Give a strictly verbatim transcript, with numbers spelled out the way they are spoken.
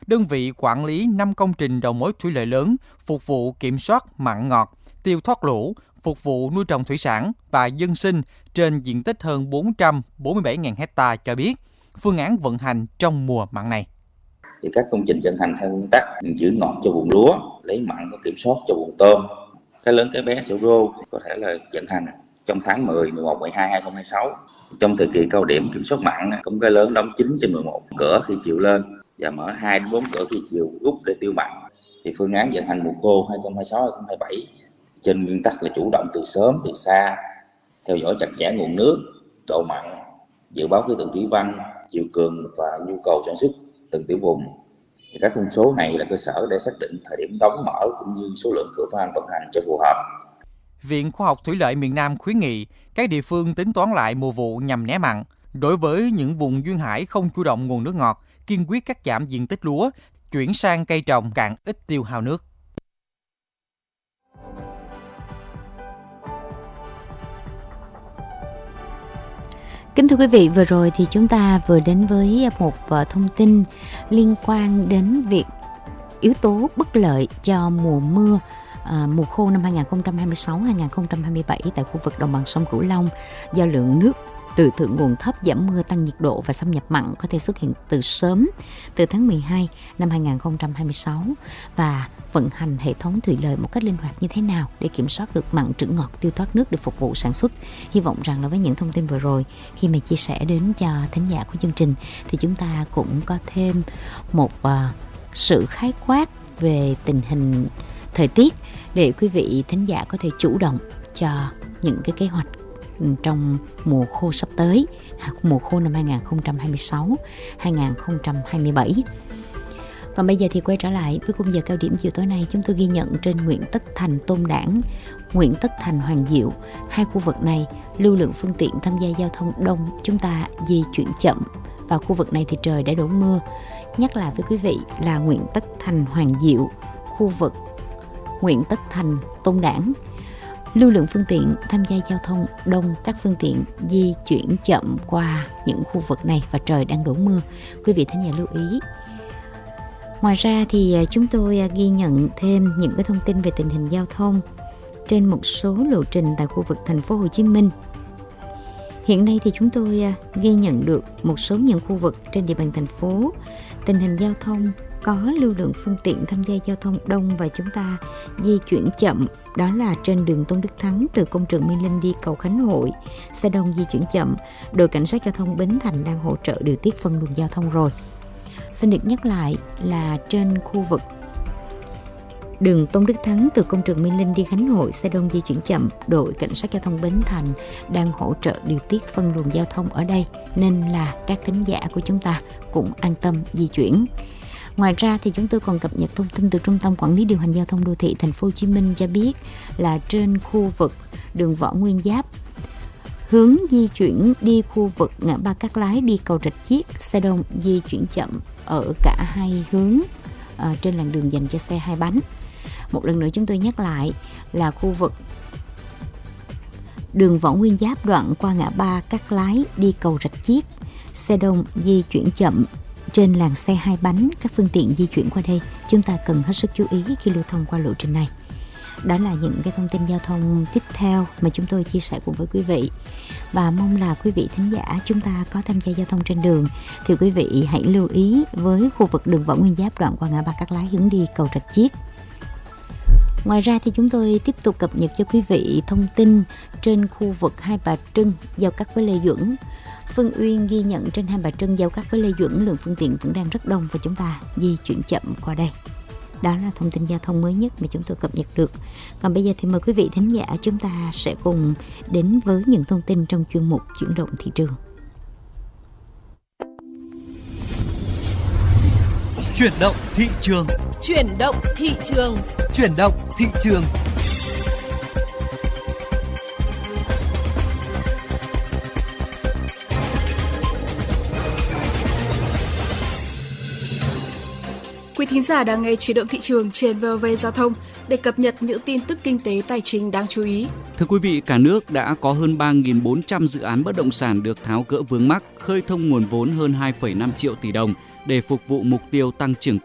đơn vị quản lý năm công trình đầu mối thủy lợi lớn phục vụ kiểm soát mặn ngọt, tiêu thoát lũ, phục vụ nuôi trồng thủy sản và dân sinh trên diện tích hơn bốn trăm bốn mươi bảy nghìn ha cho biết phương án vận hành trong mùa mặn này. Thì các công trình vận hành theo nguyên tắc giữ ngọt cho vùng lúa, lấy mặn có kiểm soát cho vùng tôm. Cái lớn cái bé sổ rô có thể là vận hành trong tháng mười, mười một, mười hai, hai nghìn không trăm hai mươi sáu. Trong thời kỳ cao điểm kiểm soát mặn, cũng cái lớn đóng chín trên mười một cửa khi chiều lên và mở hai đến bốn cửa khi chiều rút để tiêu mặn. Thì phương án vận hành mùa khô hai nghìn không trăm hai mươi sáu, hai nghìn không trăm hai mươi bảy trên nguyên tắc là chủ động từ sớm, từ xa, theo dõi chặt chẽ nguồn nước, độ mặn, dự báo khí tượng thủy văn, chiều cường và nhu cầu sản xuất từng tiểu vùng. Thì các thông số này là cơ sở để xác định thời điểm đóng mở cũng như số lượng cửa van vận hành cho phù hợp. Viện Khoa học Thủy lợi miền Nam khuyến nghị các địa phương tính toán lại mùa vụ nhằm né mặn. Đối với những vùng duyên hải không chủ động nguồn nước ngọt, kiên quyết cắt giảm diện tích lúa, chuyển sang cây trồng cạn ít tiêu hao nước. Kính thưa quý vị, vừa rồi thì chúng ta vừa đến với một thông tin liên quan đến việc yếu tố bất lợi cho mùa mưa à, mùa khô năm hai nghìn không trăm hai mươi sáu hai nghìn không trăm hai mươi bảy tại khu vực đồng bằng sông Cửu Long do lượng nước từ thượng nguồn thấp, giảm mưa, tăng nhiệt độ và xâm nhập mặn có thể xuất hiện từ sớm, từ tháng mười hai năm hai nghìn không trăm hai mươi sáu, và vận hành hệ thống thủy lợi một cách linh hoạt như thế nào để kiểm soát được mặn trữ ngọt, tiêu thoát nước để phục vụ sản xuất. Hy vọng rằng là với những thông tin vừa rồi, khi mà chia sẻ đến cho thính giả của chương trình thì chúng ta cũng có thêm một uh, sự khái quát về tình hình thời tiết để quý vị thính giả có thể chủ động cho những cái kế hoạch trong mùa khô sắp tới, mùa khô năm hai nghìn không trăm hai mươi sáu hai nghìn không trăm hai mươi bảy. Còn bây giờ thì quay trở lại với khung giờ cao điểm chiều tối nay, chúng tôi ghi nhận trên Nguyễn Tất Thành, Tôn Đản, Nguyễn Tất Thành, Hoàng Diệu, hai khu vực này lưu lượng phương tiện tham gia giao thông đông, chúng ta di chuyển chậm. Vào khu vực này thì trời đã đổ mưa. Nhắc lại với quý vị là Nguyễn Tất Thành, Hoàng Diệu, khu vực Nguyễn Tất Thành, Tôn Đản, lưu lượng phương tiện tham gia giao thông đông, các phương tiện di chuyển chậm qua những khu vực này và trời đang đổ mưa. Quý vị thính giả lưu ý. Ngoài ra thì chúng tôi ghi nhận thêm những cái thông tin về tình hình giao thông trên một số lộ trình tại khu vực thành phố Hồ Chí Minh. Hiện nay thì chúng tôi ghi nhận được một số những khu vực trên địa bàn thành phố tình hình giao thông có lưu lượng phương tiện tham gia giao thông đông và chúng ta di chuyển chậm. Đó là trên đường Tôn Đức Thắng từ công trường Mê Linh đi cầu Khánh Hội, xe đông di chuyển chậm. Đội cảnh sát giao thông Bến Thành đang hỗ trợ điều tiết phân luồng giao thông rồi. Xin được nhắc lại là trên khu vực đường Tôn Đức Thắng từ công trường Mê Linh đi Khánh Hội, xe đông di chuyển chậm. Đội cảnh sát giao thông Bến Thành đang hỗ trợ điều tiết phân luồng giao thông ở đây, nên là các thính giả của chúng ta cũng an tâm di chuyển. Ngoài ra thì chúng tôi còn cập nhật thông tin từ Trung tâm Quản lý Điều hành Giao thông Đô thị Thành phố Hồ Chí Minh cho biết là trên khu vực đường Võ Nguyên Giáp, hướng di chuyển đi khu vực ngã ba Cát Lái đi cầu Rạch Chiếc, xe đông di chuyển chậm ở cả hai hướng à, trên làn đường dành cho xe hai bánh. Một lần nữa chúng tôi nhắc lại là khu vực đường Võ Nguyên Giáp đoạn qua ngã ba Cát Lái đi cầu Rạch Chiếc, xe đông di chuyển chậm trên làn xe hai bánh. Các phương tiện di chuyển qua đây chúng ta cần hết sức chú ý khi lưu thông qua lộ trình này. Đó là những cái thông tin giao thông tiếp theo mà chúng tôi chia sẻ cùng với quý vị, và mong là quý vị thính giả chúng ta có tham gia giao thông trên đường thì quý vị hãy lưu ý với khu vực đường Võ Nguyên Giáp đoạn qua ngã ba Cát Lái hướng đi cầu Rạch Chiếc. Ngoài ra thì chúng tôi tiếp tục cập nhật cho quý vị thông tin trên khu vực Hai Bà Trưng giao cắt với Lê Duẩn. Phương Uyên ghi nhận trên Hai Bà Trưng giao cắt với Lê Duẩn lượng phương tiện vẫn đang rất đông và chúng ta di chuyển chậm qua đây. Đó là thông tin giao thông mới nhất mà chúng tôi cập nhật được. Còn bây giờ thì mời quý vị thính giả chúng ta sẽ cùng đến với những thông tin trong chuyên mục Chuyển động thị trường. Chuyển động thị trường. Chuyển động thị trường. Chuyển động thị trường. Quý thính giả đang nghe Chuyển động thị trường trên vê o vê Giao thông để cập nhật những tin tức kinh tế tài chính đáng chú ý. Thưa quý vị, cả nước đã có hơn ba nghìn bốn trăm dự án bất động sản được tháo gỡ vướng mắc, khơi thông nguồn vốn hơn hai phẩy năm triệu tỷ đồng để phục vụ mục tiêu tăng trưởng